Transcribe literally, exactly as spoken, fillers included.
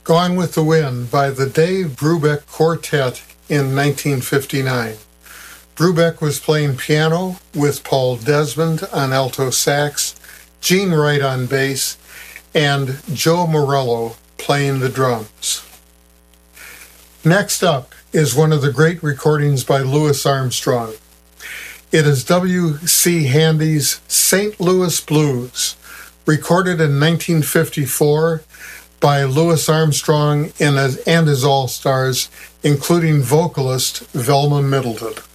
Gone with the Wind by the Dave Brubeck Quartet in nineteen fifty-nine. Brubeck was playing piano with Paul Desmond on alto sax, Gene Wright on bass, and Joe Morello playing the drums. Next up is one of the great recordings by Louis Armstrong. It is W C Handy's Saint Louis Blues, recorded in nineteen fifty-four by Louis Armstrong and his All-Stars, including vocalist Velma Middleton.